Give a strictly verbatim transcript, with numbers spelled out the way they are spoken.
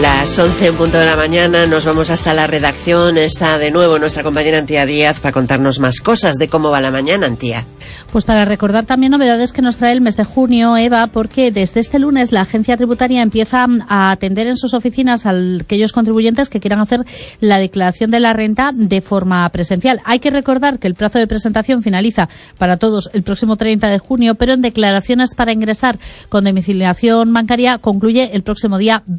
Las once en punto de la mañana, nos vamos hasta la redacción. Está de nuevo nuestra compañera Antía Díaz para contarnos más cosas de cómo va la mañana, Antía. Pues para recordar también novedades que nos trae el mes de junio, Eva, porque desde este lunes la agencia tributaria empieza a atender en sus oficinas a aquellos contribuyentes que quieran hacer la declaración de la renta de forma presencial. Hay que recordar que el plazo de presentación finaliza para todos el próximo treinta de junio, pero en declaraciones para ingresar con domiciliación bancaria concluye el próximo día